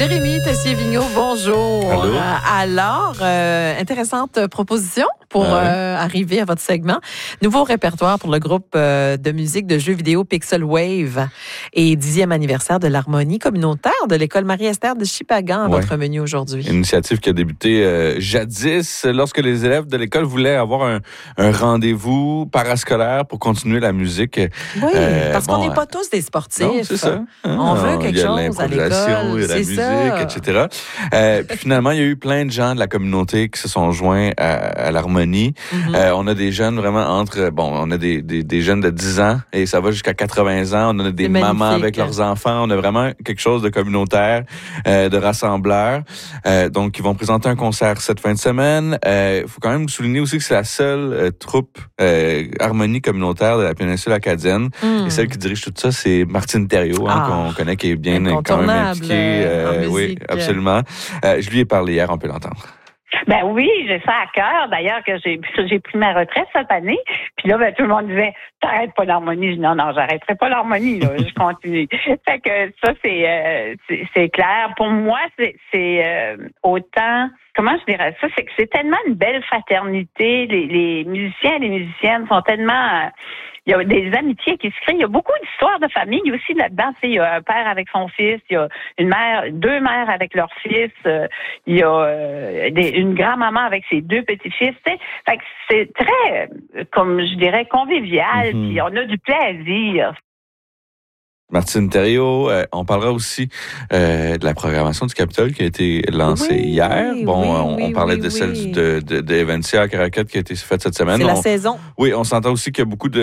Jérémy Tessier-Vigneault, bonjour. Allô? Alors, intéressante proposition pour arriver à votre segment. Nouveau répertoire pour le groupe de musique de jeux vidéo Pixel Wave et 10e anniversaire de l'harmonie communautaire de l'école Marie-Esther de Shippagan à votre menu aujourd'hui. Une initiative qui a débuté jadis lorsque les élèves de l'école voulaient avoir un rendez-vous parascolaire pour continuer la musique. Oui, parce qu'on n'est pas tous des sportifs. Non, c'est ça. On veut quelque chose à l'école. Il y a la musique, etc. Puis finalement, il y a eu plein de gens de la communauté qui se sont joints à l'harmonie. Mm-hmm. On a des jeunes vraiment on a des jeunes de 10 ans et ça va jusqu'à 80 ans. On a des mamans avec leurs enfants. On a vraiment quelque chose de communautaire, de rassembleur. Donc, ils vont présenter un concert cette fin de semaine. Il faut quand même souligner aussi que c'est la seule troupe harmonie communautaire de la péninsule acadienne. Et celle qui dirige tout ça, c'est Martine Thériault, qu'on connaît, qui est bien quand même impliquée. Oui, absolument. Je lui ai parlé hier, on peut l'entendre. Ben oui, j'ai ça à cœur. D'ailleurs, que j'ai pris ma retraite cette année. Puis là, tout le monde disait, t'arrêtes pas l'harmonie. Je dis, non, j'arrêterai pas l'harmonie, là. Je continue. Fait que ça, c'est clair. Pour moi, c'est autant, comment je dirais ça? C'est que c'est tellement une belle fraternité. Les musiciens et les musiciennes sont tellement, il y a des amitiés qui se créent. Il y a beaucoup d'histoires de famille aussi là-dedans. Il y a un père avec son fils, il y a une mère, deux mères avec leur fils, il y a une grand-maman avec ses deux petits-fils. Fait que c'est très, comme je dirais, convivial. Puis on a du plaisir. Martine Thériault, on parlera aussi de la programmation du Capitole qui a été lancée hier. On parlait de celle de Eventia à Caracat qui a été faite cette semaine. C'est la saison. Oui, on s'entend aussi qu'il y a beaucoup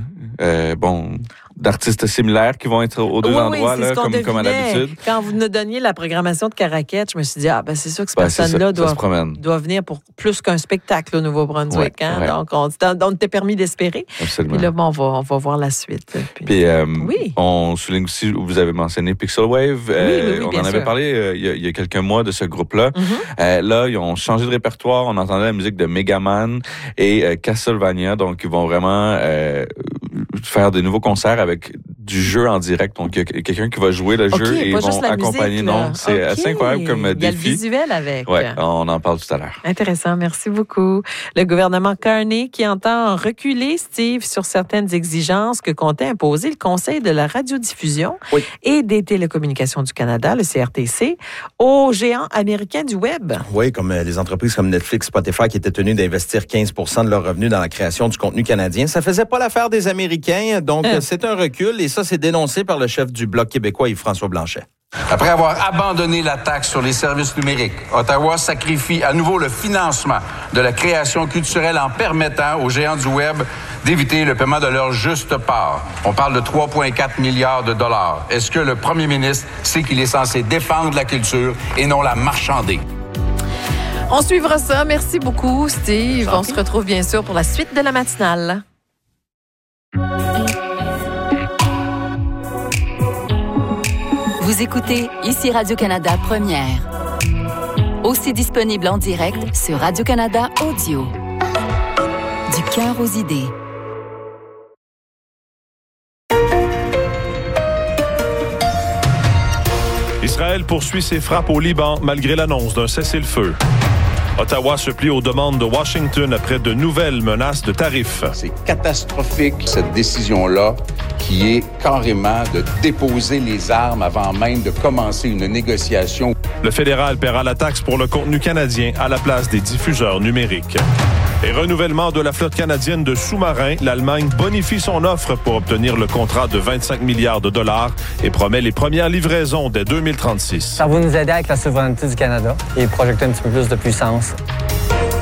d'artistes similaires qui vont être aux deux endroits, là, comme à l'habitude. Quand vous nous donniez la programmation de Caracat, je me suis dit, c'est sûr que cette personne-là doit venir pour plus qu'un spectacle au Nouveau-Brunswick. Donc, on t'est permis d'espérer. Absolument. Puis là, on va voir la suite. Puis on souligne aussi, vous avez mentionné Pixel Wave. On en avait parlé il y a quelques mois de ce groupe-là. Là, ils ont changé de répertoire. On entendait la musique de Megaman et Castlevania. Donc, ils vont vraiment faire de nouveaux concerts avec du jeu en direct. Donc, il y a quelqu'un qui va jouer le jeu et ils vont accompagner. Non, c'est assez incroyable comme défi. Il y a le visuel avec. Oui, on en parle tout à l'heure. Intéressant, merci beaucoup. Le gouvernement Carney qui entend reculer, Steve, sur certaines exigences que comptait imposer le Conseil de la radiodiffusion et des télécommunications du Canada, le CRTC, aux géants américains du Web. Oui, comme les entreprises comme Netflix, Spotify qui étaient tenues d'investir 15% de leurs revenus dans la création du contenu canadien. Ça faisait pas l'affaire des Américains, donc c'est un recul et ça, c'est dénoncé par le chef du Bloc québécois, Yves-François Blanchet. Après avoir abandonné la taxe sur les services numériques, Ottawa sacrifie à nouveau le financement de la création culturelle en permettant aux géants du Web d'éviter le paiement de leur juste part. On parle de 3,4 milliards de dollars. Est-ce que le premier ministre sait qu'il est censé défendre la culture et non la marchander? On suivra ça. Merci beaucoup, Steve. On se retrouve bien sûr pour la suite de la matinale. Vous écoutez ici Radio-Canada Première. Aussi disponible en direct sur Radio-Canada Audio. Du cœur aux idées. Israël poursuit ses frappes au Liban malgré l'annonce d'un cessez-le-feu. Ottawa se plie aux demandes de Washington après de nouvelles menaces de tarifs. C'est catastrophique, cette décision-là, qui est carrément de déposer les armes avant même de commencer une négociation. Le fédéral paiera la taxe pour le contenu canadien à la place des diffuseurs numériques. Et renouvellement de la flotte canadienne de sous-marins, l'Allemagne bonifie son offre pour obtenir le contrat de 25 milliards de dollars et promet les premières livraisons dès 2036. Ça va nous aider avec la souveraineté du Canada et projeter un petit peu plus de puissance.